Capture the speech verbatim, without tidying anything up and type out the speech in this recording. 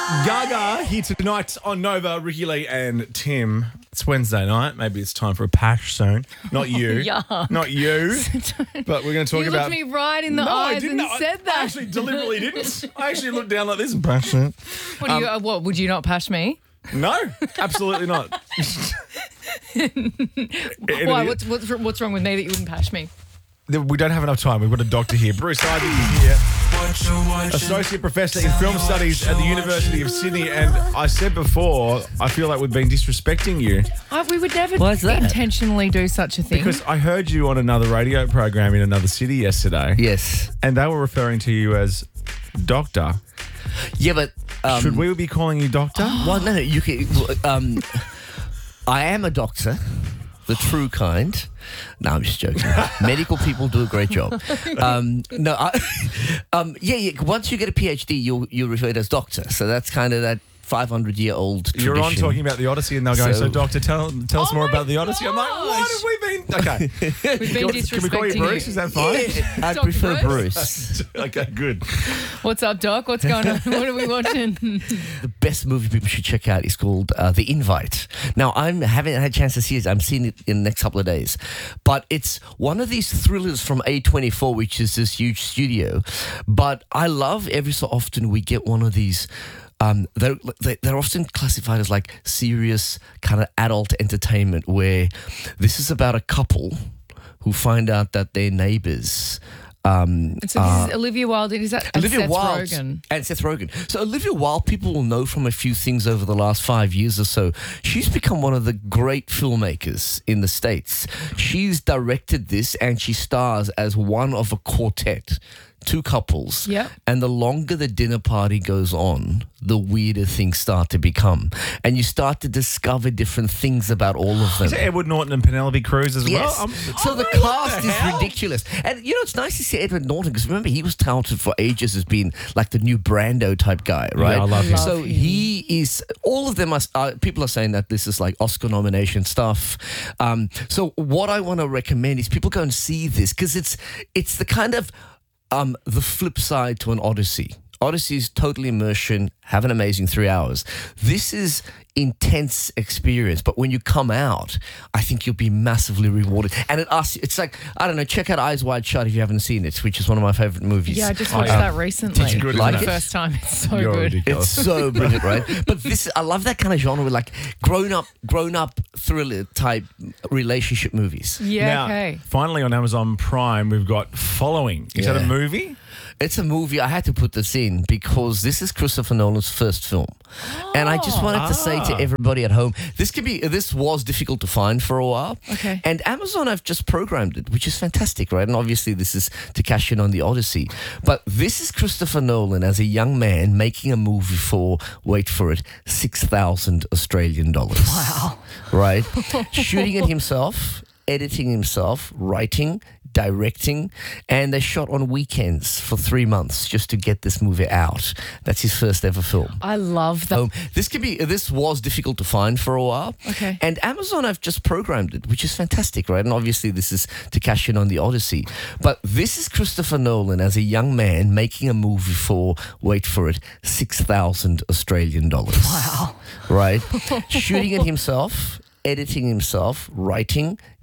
Gaga here tonight on Nova, Ricky Lee and Tim. It's Wednesday night. Maybe it's time for a pash soon. Not you. Yuck. Not you. But we're going to talk You about... looked me right in the no, I eyes didn't. and I, said that. I actually deliberately didn't. I actually looked down like this and pashed it. What, do you, uh, what, would you not pash me? No, absolutely not. Why? What's, what's, what's wrong with me that you wouldn't pash me? We don't have enough time. We've got a doctor here. Bruce Ivy is here. Associate Professor in Film Studies at the University of Sydney. And I said before, I feel like we've been disrespecting you. Uh, we would never Why is that? intentionally do such a thing. Because I heard you on another radio program in another city yesterday. Yes. And they were referring to you as doctor. Yeah, but um, Should we be calling you doctor? well, no, no, you can. Um, I am a doctor, the true kind. No, I'm just joking. Medical people do a great job. Um, no, I, um, yeah, yeah. Once you get a PhD, you'll you're referred as doctor. So that's kind of that five hundred year old tradition. You're on talking about the Odyssey, and they're going, so, So- doctor, tell tell us Oh more my about the Odyssey. I'm like, what gosh. have we been? Okay. We've been disrespecting Can we call you Bruce? you. Is that fine? I Doctor prefer Bruce? Bruce. Okay, good. What's up, Doc? What's going on? What are we watching? The best movie people should check out is called uh, The Invite. Now, I haven't had a chance to see it. I'm seeing it in the next couple of days. But it's one of these thrillers from A twenty-four, which is this huge studio. But I love every so often we get one of these. Um, they're, they're often classified as like serious kind of adult entertainment, where this is about a couple who find out that their neighbors. Um, So this is Olivia Wilde. Is that and Olivia Seth Wilde Rogen? and Seth Rogen. So Olivia Wilde, people will know from a few things over the last five years or so. She's become one of the great filmmakers in the States. She's directed this, and she stars as one of a quartet. Two couples. Yep. And the longer the dinner party goes on, the weirder things start to become. And you start to discover different things about all of them. Is it Edward Norton and Penelope Cruz as Yes. well? I'm- so oh, the what cast the is hell? ridiculous. And, you know, it's nice to see Edward Norton, because remember, he was touted for ages as being like the new Brando type guy, right? Yeah, I love him. So Love him. he is, all of them are, uh, people are saying that this is like Oscar nomination stuff. Um, so what I want to recommend is people go and see this, because it's, it's the kind of, um, the flip side to an Odyssey. Odyssey is total immersion, have an amazing three hours. This is intense experience, but when you come out, I think you'll be massively rewarded. And it asks you, it's like, I don't know, check out Eyes Wide Shut if you haven't seen it, which is one of my favorite movies. Yeah, I just Oh, watched yeah. that recently. Did you Good, like isn't it? it? First time. It's so You're good. ridiculous. It's so brilliant, right? But this, I love that kind of genre with like grown up, grown up thriller type relationship movies. Yeah, now, okay. finally on Amazon Prime, we've got Following. Is that a Yeah. movie? It's a movie. I had to put this in because this is Christopher Nolan's first film, and I just wanted to say to Ah. everybody at home, this could be. This was difficult to find for a while. Okay. And Amazon have just programmed it, which is fantastic, right? And obviously, this is to cash in on the Odyssey. But this is Christopher Nolan as a young man making a movie for, wait for it, six thousand Australian dollars. Wow. Right? Shooting it himself, editing himself, writing, directing, and they shot on weekends for three months just to get this movie out. That's his first ever film. I love that. Um, this could be. This was difficult to find for a while. Okay. And Amazon have just programmed it, which is fantastic, right? And obviously, this is to cash in on the Odyssey. But this is Christopher Nolan as a young man making a movie for, wait for it, six thousand Australian dollars. Wow. Right? Shooting it himself, editing himself, writing,